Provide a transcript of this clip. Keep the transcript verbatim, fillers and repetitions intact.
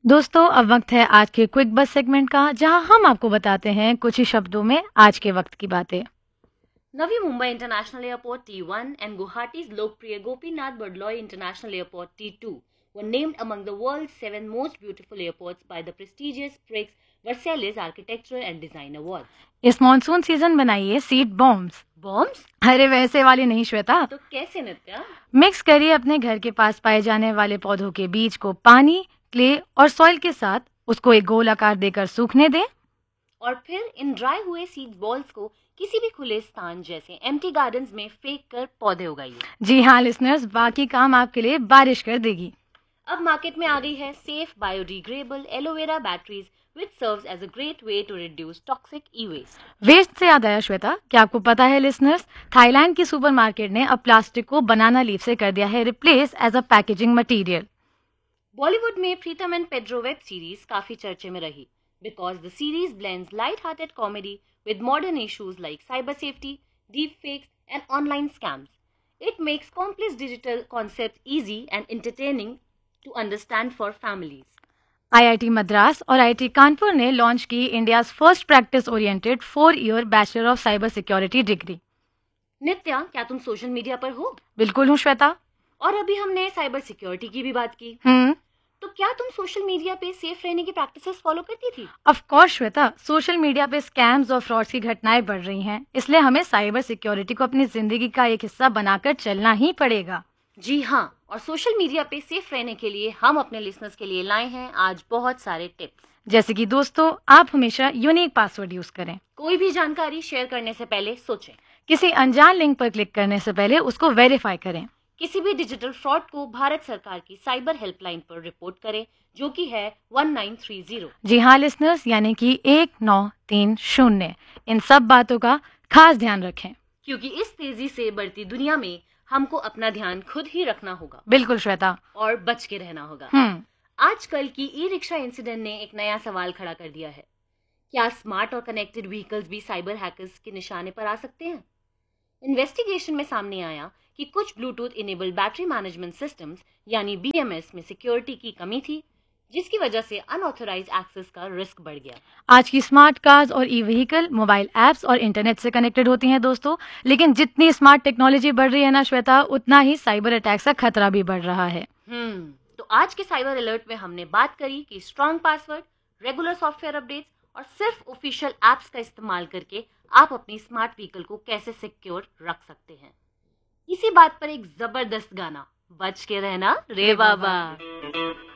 दोस्तों अब वक्त है आज के क्विक बस सेगमेंट का, जहां हम आपको बताते हैं कुछ ही शब्दों में आज के वक्त की बातें। Navi Mumbai International Airport T one and Guwahati's Lokpriya Gopinath Bardoloi International Airport T two were named among the world's seven most beautiful airports by the prestigious Prix Versailles Architecture and Design Awards. इस monsoon season बनाइए seed bombs. Bombs? अरे वैसे वाली नहीं श्वेता, तो कैसे नित्या? Mix करिए अपने घर के पास पाए जाने वाले पौधों के बीज को पानी, क्ले और सॉइल के साथ, उसको एक गोल आकार देकर सूखने दें और फिर इन ड्राई हुए सीड बॉल्स को किसी भी खुले स्थान जैसे एम्प्टी गार्डन्स में फेंक कर पौधे उगाइए। जी हाँ लिसनर्स, बाकी काम आपके लिए बारिश कर देगी। अब मार्केट में आ गई है safe biodegradable aloe vera batteries which serves as a great way to reduce toxic e-waste. Waste से याद आया श्वेता, क्या आपको पता है लिसनर्स, थाईलैंड की सुपरमार्केट ने अब प्लास्टिक को बनाना लीफ से कर दिया है replace as a packaging material. Bollywood में प्रीतम एंड पेड्रो वेब सीरीज काफी चर्चे में रही because the series blends light-hearted comedy with modern issues like cyber safety, deepfakes, and online scams. It makes complex digital concepts easy and entertaining to understand for families. IIT Madras और IIT Kanpur ने launch की India first practice oriented four year bachelor of cyber security degree. नित्या, क्या तुम social media पर हो? बिल्कुल हूँ श्वेता। और अभी हमने साइबर सिक्योरिटी की भी बात की। हम्म तो क्या तुम सोशल मीडिया पे सेफ रहने की प्रैक्टिसेस फॉलो करती थी? Of course Shweta, social media पे स्कैम्स और फ्रॉड्स की घटनाएं बढ़ रही हैं, इसलिए हमें साइबर सिक्योरिटी को अपनी जिंदगी का एक हिस्सा बनाकर चलना ही पड़ेगा। जी हाँ, और सोशल मीडिया पे सेफ रहने के लिए हम अपने लिसनर्स के लिए लाए हैं आज बहुत सारे टिप्स। जैसे कि दोस्तों, आप हमेशा यूनिक पासवर्ड यूज करें। कोई भी जानकारी शेयर करने से पहले सोचें। किसी अनजान लिंक पर क्लिक करने से पहले उसको वेरीफाई करें। किसी भी डिजिटल फ्रॉड को भारत सरकार की साइबर हेल्पलाइन पर रिपोर्ट करें, जो कि है वन नाइन थ्री जीरो। जी हाँ लिसनर्स, यानी कि एक नौ तीन शून्य। इन सब बातों का खास ध्यान रखें, क्योंकि इस तेजी से बढ़ती दुनिया में हमको अपना ध्यान खुद ही रखना होगा। बिल्कुल श्वेता, और बच के रहना होगा। हम्म आजकल की ई रिक्शा इंसिडेंट ने एक नया सवाल खड़ा कर दिया है। क्या स्मार्ट और कनेक्टेड व्हीकल्स भी साइबर हैकर्स के निशाने पर आ सकते हैं? इन्वेस्टिगेशन में सामने आया कि कुछ Bluetooth enabled battery management systems यानी बी एम एस में सिक्योरिटी की कमी थी, जिसकी वजह से अनऑथराइज्ड एक्सेस का रिस्क बढ़ गया। आज की स्मार्ट कार्स और ई व्हीकल मोबाइल एप्स और इंटरनेट से कनेक्टेड होती हैं दोस्तों, लेकिन जितनी स्मार्ट टेक्नोलॉजी बढ़ रही है ना श्वेता, उतना ही साइबर अटैक्स का खतरा भी बढ़ रहा है। हम्म तो आज के साइबर अलर्ट में हमने बात करी कि strong password, regular software updates और सिर्फ ऑफिशियल एप्स का इस्तेमाल करके आप अपनी स्मार्ट व्हीकल को कैसे सिक्योर रख सकते हैं। इसी बात पर एक जबरदस्त गाना, बच के रहना रे बाबा।